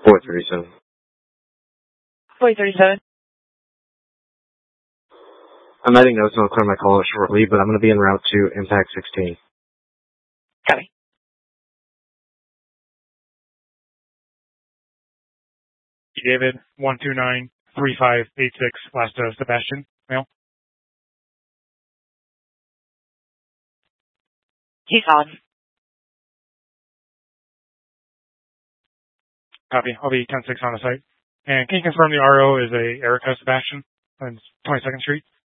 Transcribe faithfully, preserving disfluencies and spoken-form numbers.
four thirty-seven. four thirty-seven. I'm adding notes and I'll clear my call shortly, but I'm going to be en route to Impact sixteen. Copy. David, one two nine three five eight six, last uh, Sebastian, mail. He's on. Copy. I'll be ten six on the site. And can you confirm the R O is a Erica Sebastian on twenty-second Street?